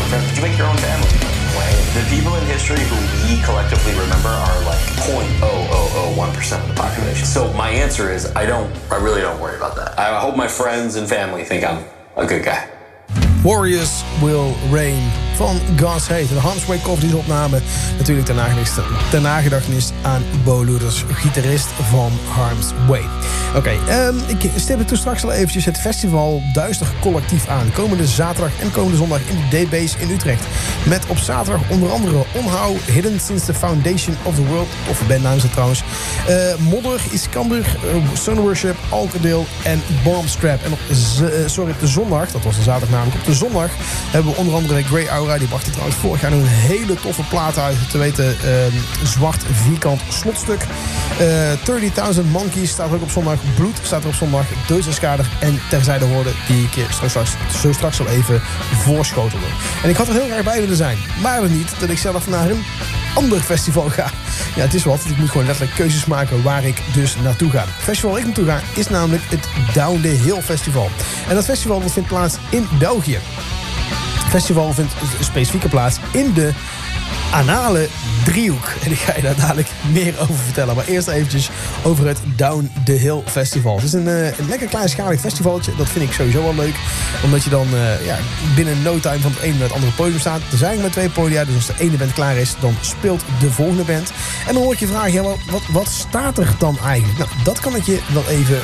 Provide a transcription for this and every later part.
Did you make your own band? The people in history who we collectively remember are like 0.0001% of the population. So my answer is I really don't worry about that. I hope my friends and family think I'm a good guy. Warriors Will Reign van Gas Hate. De Harm's Way Coffee's opname. Natuurlijk ter nagedachtenis aan Bo Luders, gitarist van Harm's Way. Oké, ik stip het toen straks al eventjes het festival Duister Collectief aan. Komende zaterdag en komende zondag in de D-Base in Utrecht. Met op zaterdag onder andere Onhou, Hidden Since the Foundation of the World. Of bandnaam is dat trouwens. Modder, Iskander, Sun Worship, Alcadale en Bombstrap. En op de zondag, dat was de zaterdag namelijk, op de zondag hebben we onder andere Grey Aura. Die bracht trouwens vorig jaar nog een hele toffe plaat uit. Te weten zwart vierkant slotstuk. 30.000 Monkeys staat er ook op zondag. Bloed staat er op zondag. Deuzeskader en Terzijde Hoorde, die ik zo straks al even voorschotelde. En ik had er heel graag bij willen zijn. Maar het niet dat ik zelf naar een ander festival ga. Ja, het is wat. Ik moet gewoon letterlijk keuzes maken waar ik dus naartoe ga. Het festival waar ik naartoe ga is namelijk het Down the Hill Festival. En dat festival dat vindt plaats in België. Het festival vindt een specifieke plaats in de Anale Driehoek. En ik ga je daar dadelijk meer over vertellen. Maar eerst eventjes over het Down the Hill Festival. Het is een lekker kleinschalig festivaltje. Dat vind ik sowieso wel leuk. Omdat je dan binnen no time van het ene naar het andere podium staat. Er zijn maar 2 podia. Dus als de ene band klaar is, dan speelt de volgende band. En dan hoor ik je vragen, ja, wat staat er dan eigenlijk? Nou, dat kan ik je wel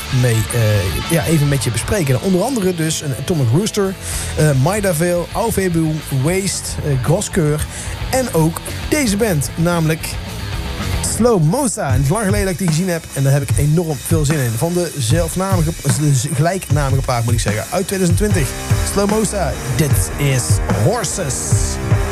even met je bespreken. Onder andere dus een Atomic Rooster, Maida Vale, Alvebu, Waste, Groskeur. En ook deze band, namelijk Slow Mosa. En het is lang geleden dat ik die gezien heb. En daar heb ik enorm veel zin in. Van de gelijknamige plaat moet ik zeggen. Uit 2020. Slow Mosa, Dit is Horses.